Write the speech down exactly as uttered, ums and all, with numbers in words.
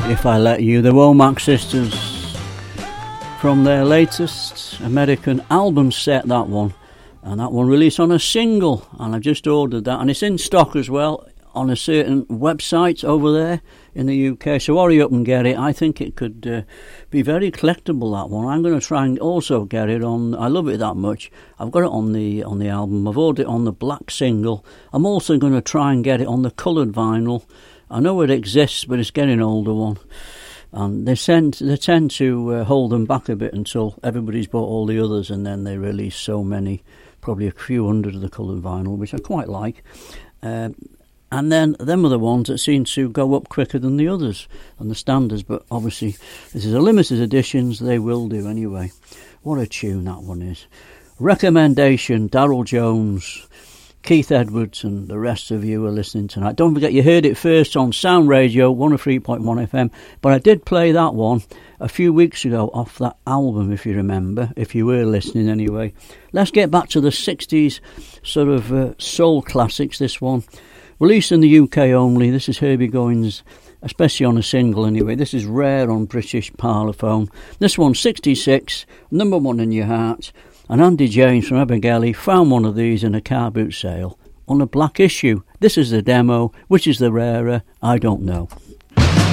If I Let You, the Womack Sisters, from their latest American album set, that one, and that one released on a single, and I've just ordered that, and it's in stock as well on a certain website over there in the U K, so hurry up and get it. I think it could uh, be very collectible, that one. I'm going to try and also get it on, I love it that much, I've got it on the on the album, I've ordered it on the black single. I'm also going to try and get it on the coloured vinyl. I know it exists, but it's getting an older one, and they tend, they tend to uh, hold them back a bit until everybody's bought all the others, and then they release so many, probably a few hundred of the coloured vinyl, which I quite like. Uh, And then them are the ones that seem to go up quicker than the others, than the standards. But obviously, this is a limited editions. They will do anyway. What a tune that one is. Recommendation, Darryl Jones, Keith Edwards, and the rest of you are listening tonight. Don't forget, you heard it first on Sound Radio, one oh three point one F M. But I did play that one a few weeks ago off that album, if you remember, if you were listening anyway. Let's get back to the sixties sort of uh, soul classics, this one. Released in the U K only. This is Herbie Goins, especially on a single anyway. This is rare on British Parlophone. This one's sixty-six, number one in your heart. And Andy James from Abergele found one of these in a car boot sale on a black issue. This is the demo. Which is the rarer? I don't know.